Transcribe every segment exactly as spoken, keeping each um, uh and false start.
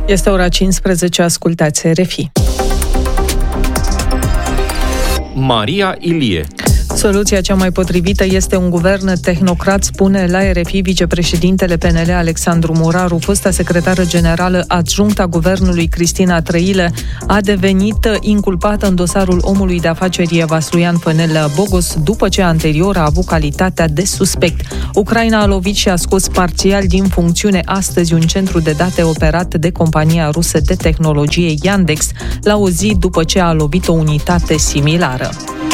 Este ora cincisprezece, ascultați R F I. Maria Ilie. Soluția cea mai potrivită este un guvern tehnocrat, spune la R F I vicepreședintele P N L Alexandru Moraru. Fosta secretară generală adjunctă a guvernului Cristina Trăilă a devenit inculpată în dosarul omului de afaceri Vasluian Fănel Bogos, după ce anterior a avut calitatea de suspect. Ucraina a lovit și a scos parțial din funcțiune astăzi un centru de date operat de compania rusă de tehnologie Yandex, la o zi după ce a lovit o unitate similară.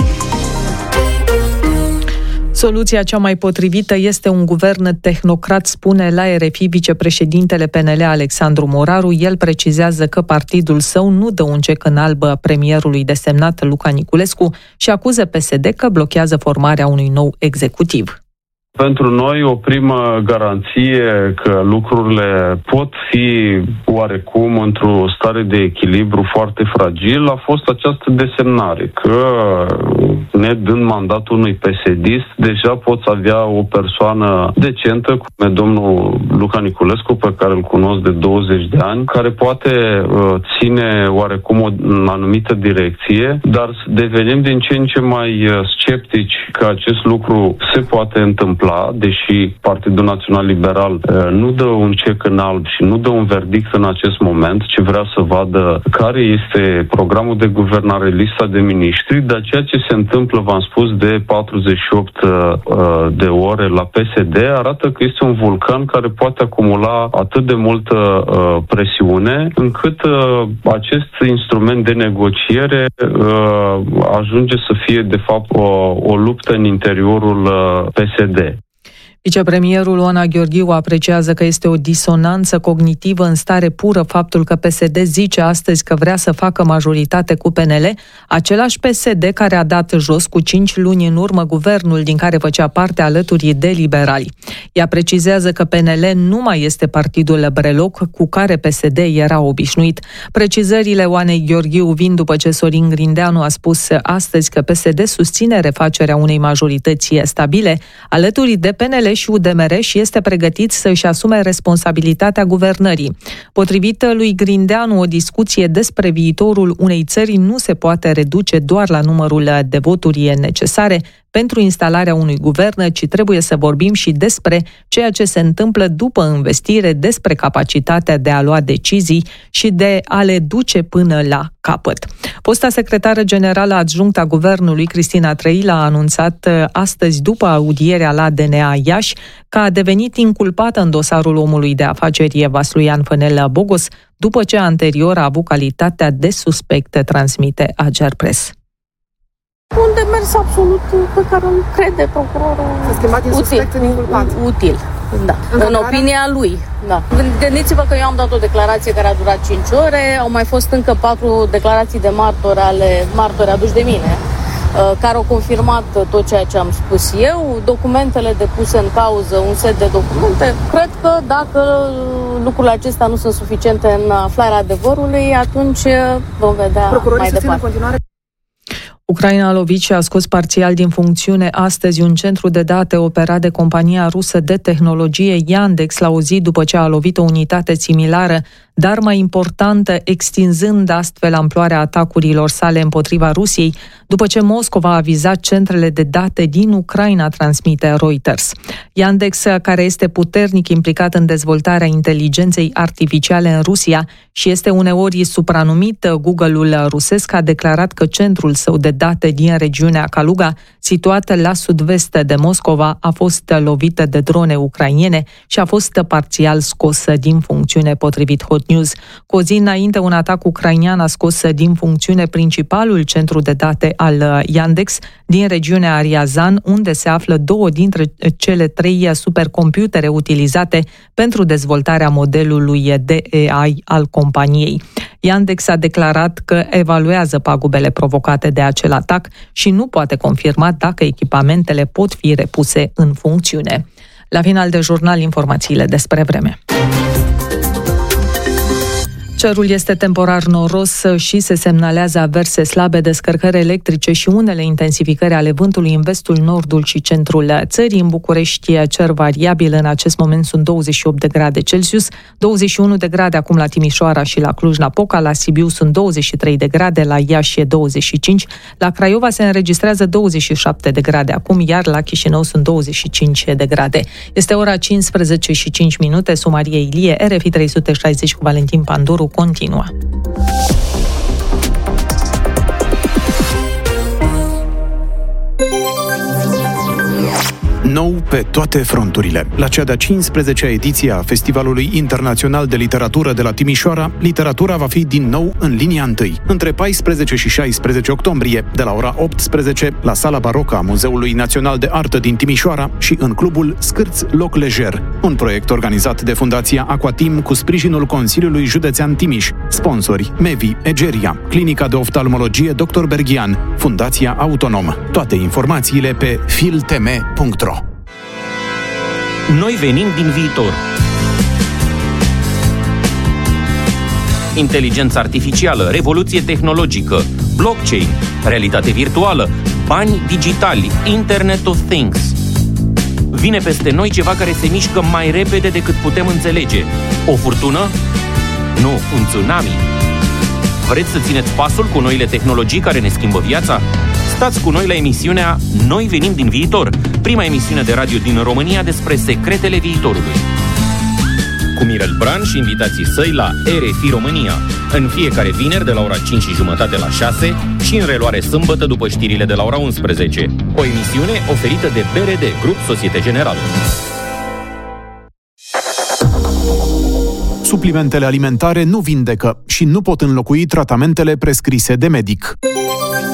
Soluția cea mai potrivită este un guvern tehnocrat, spune la R F I vicepreședintele P N L Alexandru Moraru. El precizează că partidul său nu dă un cec în alb premierului desemnat Luca Niculescu și acuză P S D că blochează formarea unui nou executiv. Pentru noi, o primă garanție că lucrurile pot fi oarecum într-o stare de echilibru foarte fragil a fost această desemnare, că ne dând mandatul unui P S D-ist, deja poți avea o persoană decentă, cum e domnul Luca Niculescu, pe care îl cunosc de douăzeci de ani, care poate uh, ține oarecum o anumită direcție, dar devenim din ce în ce mai uh, sceptici că acest lucru se poate întâmpla, deși Partidul Național Liberal uh, nu dă un cec în alb și nu dă un verdict în acest moment, ci vrea să vadă care este programul de guvernare, lista de miniștri, dar ceea ce se întâmplă, v-am spus, de patruzeci și opt uh, de ore la P S D arată că este un vulcan care poate acumula atât de multă uh, presiune, încât uh, acest instrument de negociere uh, ajunge să fie, de fapt, o, o luptă în interiorul uh, P S D. Vicepremierul Oana Gheorghiu apreciază că este o disonanță cognitivă în stare pură faptul că P S D zice astăzi că vrea să facă majoritate cu P N L, același P S D care a dat jos cu cinci luni în urmă guvernul din care făcea parte alături de liberali. Ea precizează că P N L nu mai este partidul breloc cu care P S D era obișnuit. Precizările Oanei Gheorghiu vin după ce Sorin Grindeanu a spus astăzi că P S D susține refacerea unei majorități stabile alături de P N L și U D M R și este pregătit să își asume responsabilitatea guvernării. Potrivit lui Grindeanu, o discuție despre viitorul unei țări nu se poate reduce doar la numărul de voturi necesare pentru instalarea unui guvern, ci trebuie să vorbim și despre ceea ce se întâmplă după investire, despre capacitatea de a lua decizii și de a le duce până la capăt. Fosta secretară generală adjunctă a guvernului, Cristina Trăilă, a anunțat astăzi, după audierea la D N A Iași, că a devenit inculpată în dosarul omului de afaceri Vasluian Fănel Bogos, după ce anterior a avut calitatea de suspect, transmite Agerpres. Un demers absolut pe care îl crede procurorul. S-a schimbat din suspect în inculpat. Util, da. În, în opinia lui, da. Gândiți-vă că eu am dat o declarație care a durat cinci ore, au mai fost încă patru declarații de martori ale martori aduși de mine, care au confirmat tot ceea ce am spus eu, documentele depuse în cauză, un set de documente. Cred că dacă lucrurile acestea nu sunt suficiente în aflarea adevărului, atunci vom vedea Procurorii mai departe. În continuare. Ucraina a lovit și a scos parțial din funcțiune astăzi un centru de date operat de compania rusă de tehnologie Yandex, la o zi după ce a lovit o unitate similară, dar mai importantă, extinzând astfel amploarea atacurilor sale împotriva Rusiei, după ce Moscova a vizat centrele de date din Ucraina, transmite Reuters. Yandex, care este puternic implicat în dezvoltarea inteligenței artificiale în Rusia și este uneori supranumit Google-ul rusesc, a declarat că centrul său de date din regiunea Kaluga, situată la sud-vest de Moscova, a fost lovită de drone ucrainene și a fost parțial scos din funcțiune, potrivit Hot News. Cu o zi înainte, un atac ucrainean a scos din funcțiune principalul centru de date al Yandex din regiunea Ryazan, unde se află două dintre cele trei supercomputere utilizate pentru dezvoltarea modelului de A I al companiei. Yandex a declarat că evaluează pagubele provocate de acel atac și nu poate confirma dacă echipamentele pot fi repuse în funcțiune. La final de jurnal, informațiile despre vreme. Cerul este temporar noros și se semnalează averse slabe, descărcări electrice și unele intensificări ale vântului în vestul, nordul și centrul țării. În București, cer variabil, în acest moment sunt douăzeci și opt de grade Celsius, douăzeci și unu de grade acum la Timișoara și la Cluj-Napoca, la Sibiu sunt douăzeci și trei de grade, la Iași douăzeci și cinci, la Craiova se înregistrează douăzeci și șapte de grade acum, iar la Chișinău sunt douăzeci și cinci de grade. Este ora cincisprezece și cinci minute, Maria Ilie, R F I trei sute șaizeci cu Valentin Panduru continuă. Nou pe toate fronturile. La cea de-a cincisprezecea ediție a Festivalului Internațional de Literatură de la Timișoara, literatura va fi din nou în linia întâi. Între paisprezece și șaisprezece octombrie, de la ora optsprezece, la Sala Barocă a Muzeului Național de Artă din Timișoara și în clubul Scârți Loc Lejer, un proiect organizat de Fundația Aquatim cu sprijinul Consiliului Județean Timiș, sponsori Mevi, Egeria, Clinica de Oftalmologie doctor Berghian, Fundația Autonom. Toate informațiile pe filteme punct ro. Noi venim din viitor. Inteligență artificială, revoluție tehnologică, blockchain, realitate virtuală, bani digitali, Internet of Things. Vine peste noi ceva care se mișcă mai repede decât putem înțelege. O furtună? Nu, un tsunami. Vreți să țineți pasul cu noile tehnologii care ne schimbă viața? Stați cu noi la emisiunea Noi venim din viitor, prima emisiune de radio din România despre secretele viitorului. Cu Mirel Bran și invitații săi la R F I România, în fiecare vineri de la ora cinci și jumătate la șase și în reluare sâmbătă după știrile de la ora unsprezece. O emisiune oferită de B R D, Grup Societe Generală. Suplimentele alimentare nu vindecă și nu pot înlocui tratamentele prescrise de medic.